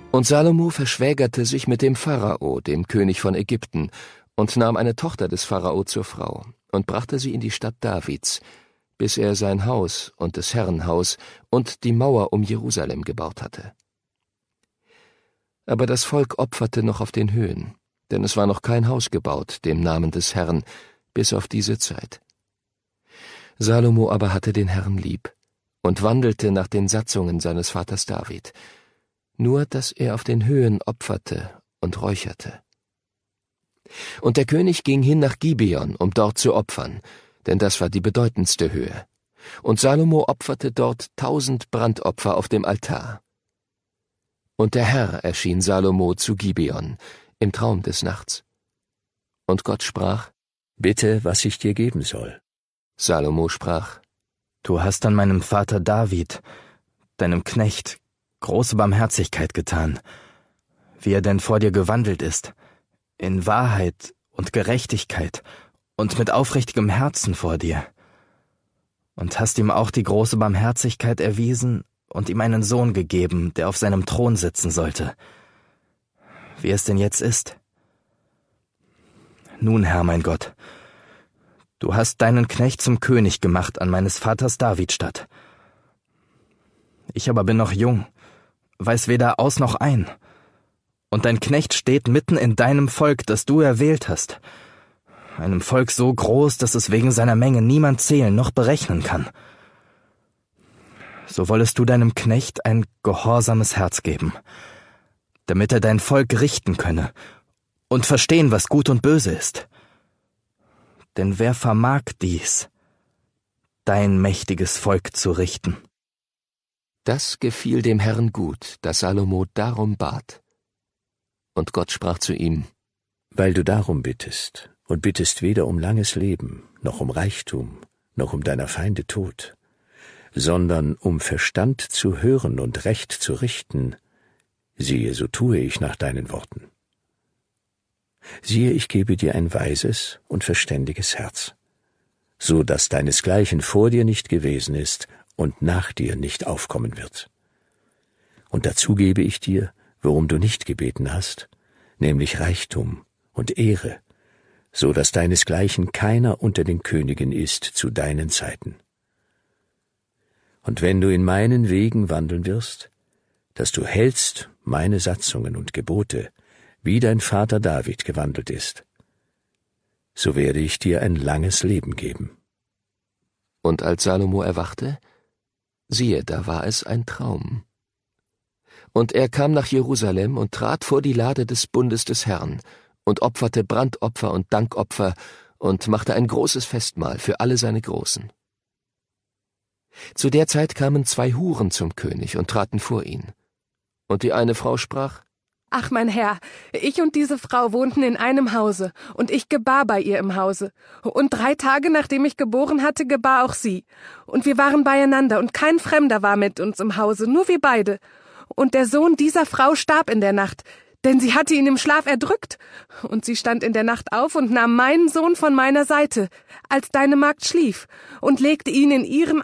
Und Salomo verschwägerte sich mit dem Pharao, dem König von Ägypten, und nahm eine Tochter des Pharao zur Frau und brachte sie in die Stadt Davids, bis er sein Haus und des Herrn Haus und die Mauer um Jerusalem gebaut hatte. Aber das Volk opferte noch auf den Höhen, denn es war noch kein Haus gebaut, dem Namen des Herrn, bis auf diese Zeit. Salomo aber hatte den Herrn lieb und wandelte nach den Satzungen seines Vaters David, nur dass er auf den Höhen opferte und räucherte. Und der König ging hin nach Gibeon, um dort zu opfern, denn das war die bedeutendste Höhe. Und Salomo opferte dort 1000 Brandopfer auf dem Altar. Und der Herr erschien Salomo zu Gibeon im Traum des Nachts. Und Gott sprach: Bitte, was ich dir geben soll. Salomo sprach: Du hast an meinem Vater David, deinem Knecht, große Barmherzigkeit getan, wie er denn vor dir gewandelt ist, in Wahrheit und Gerechtigkeit und mit aufrichtigem Herzen vor dir. Und hast ihm auch die große Barmherzigkeit erwiesen und ihm einen Sohn gegeben, der auf seinem Thron sitzen sollte, wie es denn jetzt ist. Nun, Herr mein Gott, du hast deinen Knecht zum König gemacht an meines Vaters David statt. Ich aber bin noch jung, weiß weder aus noch ein, und dein Knecht steht mitten in deinem Volk, das du erwählt hast, einem Volk so groß, dass es wegen seiner Menge niemand zählen noch berechnen kann. So wollest du deinem Knecht ein gehorsames Herz geben, damit er dein Volk richten könne und verstehen, was gut und böse ist. Denn wer vermag dies, dein mächtiges Volk zu richten? Das gefiel dem Herrn gut, dass Salomo darum bat. Und Gott sprach zu ihm: Weil du darum bittest, und bittest weder um langes Leben, noch um Reichtum, noch um deiner Feinde Tod, sondern um Verstand zu hören und Recht zu richten, siehe, so tue ich nach deinen Worten. Siehe, ich gebe dir ein weises und verständiges Herz, so dass deinesgleichen vor dir nicht gewesen ist und nach dir nicht aufkommen wird. Und dazu gebe ich dir, worum du nicht gebeten hast, nämlich Reichtum und Ehre, so dass deinesgleichen keiner unter den Königen ist zu deinen Zeiten. Und wenn du in meinen Wegen wandeln wirst, dass du hältst meine Satzungen und Gebote, wie dein Vater David gewandelt ist, so werde ich dir ein langes Leben geben. Und als Salomo erwachte, siehe, da war es ein Traum. Und er kam nach Jerusalem und trat vor die Lade des Bundes des Herrn und opferte Brandopfer und Dankopfer und machte ein großes Festmahl für alle seine Großen. Zu der Zeit kamen 2 Huren zum König und traten vor ihn. Und die eine Frau sprach: Ach, mein Herr, ich und diese Frau wohnten in einem Hause, und ich gebar bei ihr im Hause. Und 3 Tage, nachdem ich geboren hatte, gebar auch sie. Und wir waren beieinander, und kein Fremder war mit uns im Hause, nur wir beide. Und der Sohn dieser Frau starb in der Nacht, denn sie hatte ihn im Schlaf erdrückt. Und sie stand in der Nacht auf und nahm meinen Sohn von meiner Seite, als deine Magd schlief, und legte ihn in ihren